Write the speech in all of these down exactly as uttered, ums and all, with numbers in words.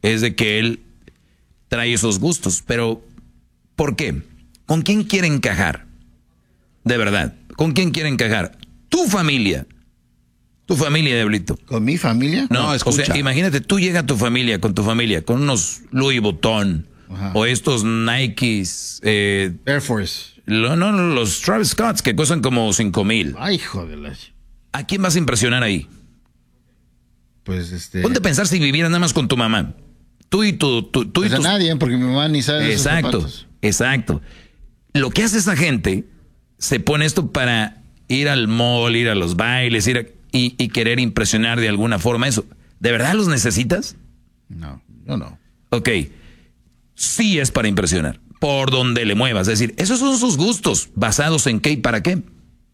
es de que él trae esos gustos. Pero, ¿por qué? ¿Con quién quiere encajar? De verdad, ¿con quién quiere encajar? Tu familia. Tu familia, Diablito. ¿Con mi familia? No, No, escucha. o sea, imagínate, tú llegas a tu familia, con tu familia, con unos Louis Vuitton, Ajá. o estos Nikes, eh, Air Force. lo- no, no, los Travis Scotts, que cuestan como cinco mil. Ay, hijo de la... ¿A quién vas a impresionar ahí? Pues este... Ponte a pensar si vivieras nada más con tu mamá. Tú y tu... tu, tú y Pues a tus- nadie, porque mi mamá ni sabe de esos Exacto, zapatos. exacto. Lo que hace esa gente, se pone esto para ir al mall, ir a los bailes, ir a- y, y querer impresionar de alguna forma eso. ¿De verdad los necesitas? No, no, no. Ok, sí es para impresionar, por donde le muevas. Es decir, esos son sus gustos, basados en qué y para qué.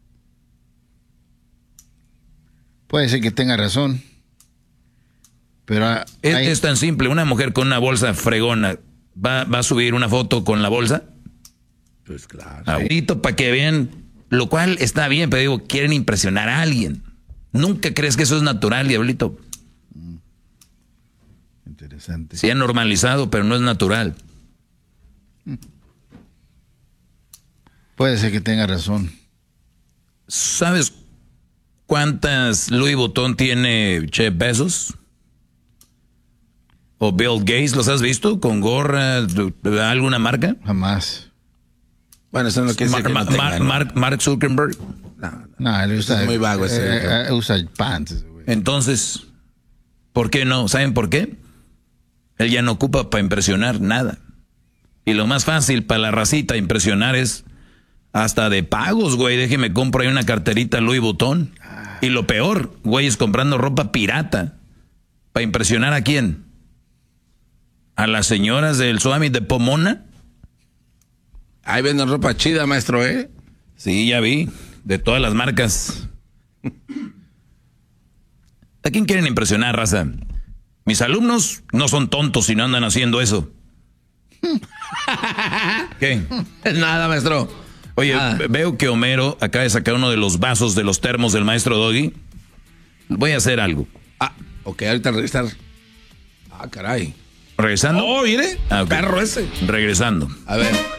Puede ser que tenga razón. Pero ah, Es, hay- es tan simple, una mujer con una bolsa fregona, ¿va, va a subir una foto con la bolsa? Pues claro. Ahorita para que vean, lo cual está bien, pero digo, quieren impresionar a alguien. ¿Nunca crees que eso es natural, Diablito? Interesante. Se ha normalizado, pero no es natural. Puede ser que tenga razón. ¿Sabes cuántas Louis Vuitton tiene Jeff Bezos? ¿O Bill Gates? ¿Los has visto? ¿Con gorra? de ¿Alguna marca? Jamás. Bueno, eso no quiere decir Mar- que no Mar- tenga, Mar- ¿no? Mark, Mark Zuckerberg. No, no. No, él usa... Es muy vago ese. eh, eh, usa pants, ese güey. Entonces, ¿por qué no? ¿Saben por qué? Él ya no ocupa para impresionar nada. Y lo más fácil para la racita impresionar es hasta de pagos, güey. Déjeme compro ahí una carterita Louis Vuitton. Y lo peor, güey, es comprando ropa pirata. ¿Para impresionar a quién? ¿A las señoras del Summit de Pomona? Ahí venden ropa chida, maestro, ¿eh? Sí, ya vi. De todas las marcas. ¿A quién quieren impresionar, raza? Mis alumnos no son tontos y no andan haciendo eso. ¿Qué? Nada, maestro. Oye, Ah. veo que Homero acaba de sacar uno de los vasos de los termos del maestro Doggy. Voy a hacer algo. Ah, ok, ahorita regresar. Ah, caray. ¿Regresando? Oh, mire. Ah, ok. Perro ese. Regresando. A ver.